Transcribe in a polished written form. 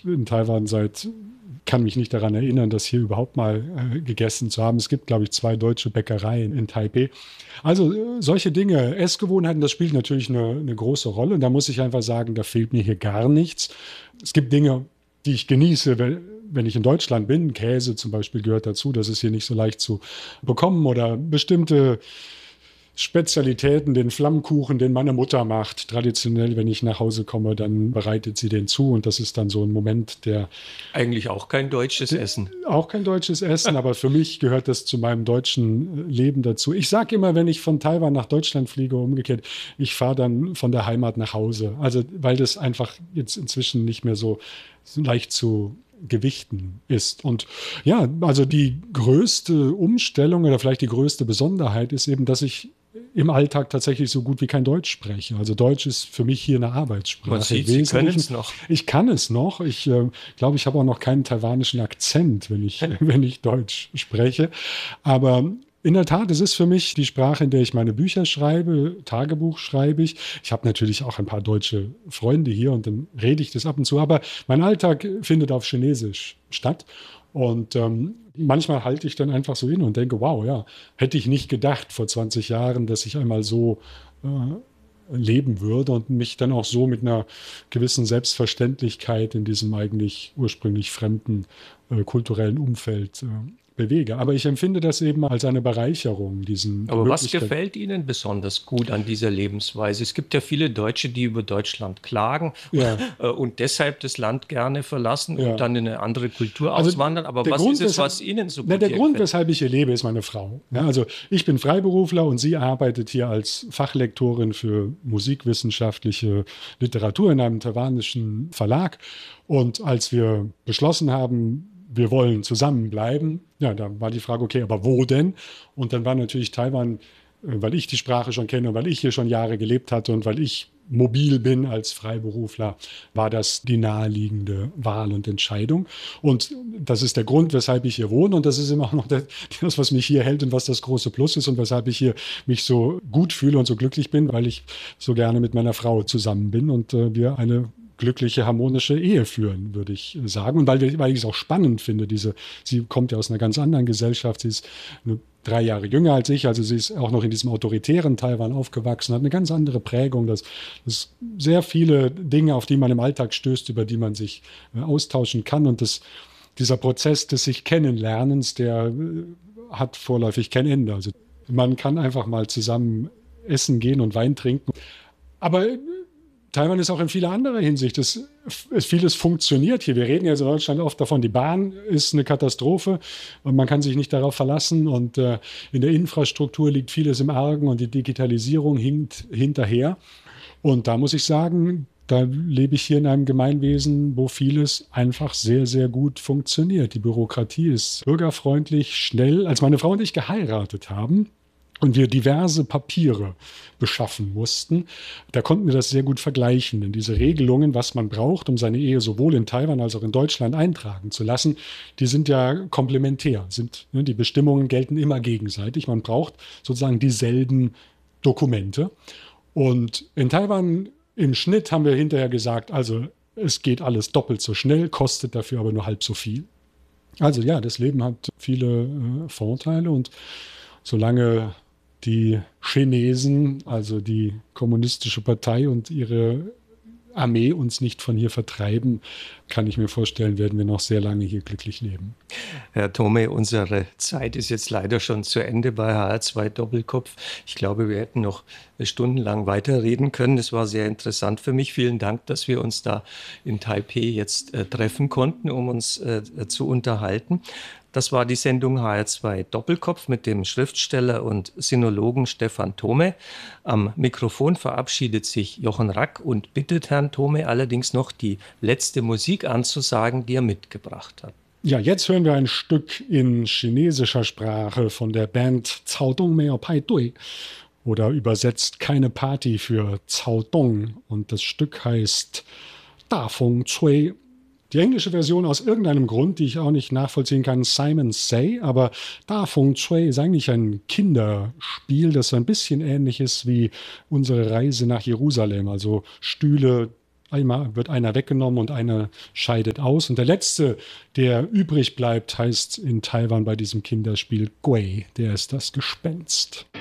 in Taiwan kann mich nicht daran erinnern, das hier überhaupt mal gegessen zu haben. Es gibt, glaube ich, 2 deutsche Bäckereien in Taipei. Also solche Dinge, Essgewohnheiten, das spielt natürlich eine große Rolle. Und da muss ich einfach sagen, da fehlt mir hier gar nichts. Es gibt Dinge, die ich genieße, wenn ich in Deutschland bin. Käse zum Beispiel gehört dazu. Das ist hier nicht so leicht zu bekommen. Oder bestimmte Spezialitäten, den Flammkuchen, den meine Mutter macht. Traditionell, wenn ich nach Hause komme, dann bereitet sie den zu. Und das ist dann so ein Moment, Eigentlich auch kein deutsches Essen. auch kein deutsches Essen, aber für mich gehört das zu meinem deutschen Leben dazu. Ich sage immer, wenn ich von Taiwan nach Deutschland fliege, umgekehrt, ich fahre dann von der Heimat nach Hause. Also, weil das einfach jetzt inzwischen nicht mehr so leicht zu gewichten ist. Und ja, also die größte Umstellung oder vielleicht die größte Besonderheit ist eben, dass ich im Alltag tatsächlich so gut wie kein Deutsch spreche. Also Deutsch ist für mich hier eine Arbeitssprache. Man sieht, Sie können es noch. Ich kann es noch. Ich glaube, ich habe auch noch keinen taiwanischen Akzent, wenn ich Deutsch spreche. Aber in der Tat, es ist für mich die Sprache, in der ich meine Bücher schreibe, Tagebuch schreibe ich. Ich habe natürlich auch ein paar deutsche Freunde hier und dann rede ich das ab und zu. Aber mein Alltag findet auf Chinesisch statt. Und manchmal halte ich dann einfach so inne und denke, wow, ja, hätte ich nicht gedacht vor 20 Jahren, dass ich einmal so leben würde und mich dann auch so mit einer gewissen Selbstverständlichkeit in diesem eigentlich ursprünglich fremden kulturellen Umfeld bewege. Aber ich empfinde das eben als eine Bereicherung, Aber was gefällt Ihnen besonders gut an dieser Lebensweise? Es gibt ja viele Deutsche, die über Deutschland klagen und deshalb das Land gerne verlassen und dann in eine andere Kultur auswandern. Aber was ist es, was Ihnen so gut gefällt? Der Grund, gefällt? weshalb ich hier lebe, ist meine Frau. Ja, also ich bin Freiberufler und sie arbeitet hier als Fachlektorin für musikwissenschaftliche Literatur in einem taiwanischen Verlag. Und als wir beschlossen haben, wir wollen zusammenbleiben. Ja, da war die Frage, okay, aber wo denn? Und dann war natürlich Taiwan, weil ich die Sprache schon kenne, weil ich hier schon Jahre gelebt hatte und weil ich mobil bin als Freiberufler, war das die naheliegende Wahl und Entscheidung. Und das ist der Grund, weshalb ich hier wohne. Und das ist immer auch noch das, was mich hier hält und was das große Plus ist und weshalb ich hier mich so gut fühle und so glücklich bin, weil ich so gerne mit meiner Frau zusammen bin und wir eine glückliche, harmonische Ehe führen, würde ich sagen. Und weil ich es auch spannend finde, sie kommt ja aus einer ganz anderen Gesellschaft, sie ist 3 Jahre jünger als ich, also sie ist auch noch in diesem autoritären Taiwan aufgewachsen, hat eine ganz andere Prägung, das sehr viele Dinge, auf die man im Alltag stößt, über die man sich austauschen kann und dieser Prozess des sich Kennenlernens, der hat vorläufig kein Ende. Also man kann einfach mal zusammen essen gehen und Wein trinken, aber Taiwan ist auch in vieler anderer Hinsicht. Vieles funktioniert hier. Wir reden ja in Deutschland oft davon, die Bahn ist eine Katastrophe und man kann sich nicht darauf verlassen. Und in der Infrastruktur liegt vieles im Argen und die Digitalisierung hinkt hinterher. Und da muss ich sagen, da lebe ich hier in einem Gemeinwesen, wo vieles einfach sehr, sehr gut funktioniert. Die Bürokratie ist bürgerfreundlich, schnell. Als meine Frau und ich geheiratet haben, und wir diverse Papiere beschaffen mussten, da konnten wir das sehr gut vergleichen. Denn diese Regelungen, was man braucht, um seine Ehe sowohl in Taiwan als auch in Deutschland eintragen zu lassen, die sind ja komplementär. Die Bestimmungen gelten immer gegenseitig. Man braucht sozusagen dieselben Dokumente. Und in Taiwan im Schnitt haben wir hinterher gesagt, also es geht alles doppelt so schnell, kostet dafür aber nur halb so viel. Also ja, das Leben hat viele Vorteile und solange die Chinesen, also die Kommunistische Partei und ihre Armee uns nicht von hier vertreiben, kann ich mir vorstellen, werden wir noch sehr lange hier glücklich leben. Herr Thome, unsere Zeit ist jetzt leider schon zu Ende bei HR2 Doppelkopf. Ich glaube, wir hätten noch stundenlang weiterreden können. Es war sehr interessant für mich. Vielen Dank, dass wir uns da in Taipei jetzt treffen konnten, um uns zu unterhalten. Das war die Sendung HR2 Doppelkopf mit dem Schriftsteller und Sinologen Stefan Thome. Am Mikrofon verabschiedet sich Jochen Rack und bittet Herrn Thome allerdings noch die letzte Musik anzusagen, die er mitgebracht hat. Ja, jetzt hören wir ein Stück in chinesischer Sprache von der Band Cao Dong Meo Pai Dui oder übersetzt keine Party für Cao Dong. Und das Stück heißt Da Feng Cui. Die englische Version aus irgendeinem Grund, die ich auch nicht nachvollziehen kann, Simon Say, aber Da Feng Cui ist eigentlich ein Kinderspiel, das so ein bisschen ähnlich ist wie unsere Reise nach Jerusalem, also Stühle Einmal wird einer weggenommen und einer scheidet aus. Und der letzte, der übrig bleibt, heißt in Taiwan bei diesem Kinderspiel Gui. Der ist das Gespenst.